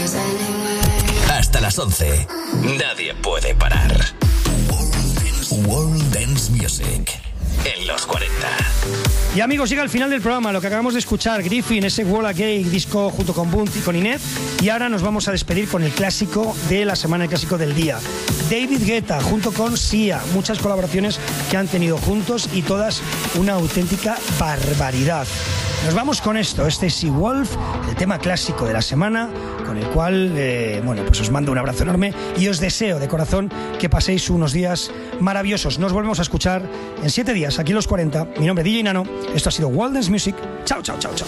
Hasta las 11. Nadie puede parar. World Dance Music en los 40. Y amigos, llega el final del programa. Lo que acabamos de escuchar, Griffin, ese Walla Gay disco junto con Bunt y con Inés. Y ahora nos vamos a despedir con el clásico de la semana, el clásico del día. David Guetta junto con Sia. Muchas colaboraciones que han tenido juntos y todas una auténtica barbaridad. Nos vamos con esto, este Sea Wolf, el tema clásico de la semana, con el cual, pues os mando un abrazo enorme y os deseo de corazón que paséis unos días maravillosos. Nos volvemos a escuchar en 7 días, aquí en los 40. Mi nombre es DJ Nano, esto ha sido World Dance Music. Chao, chao, chao, chao.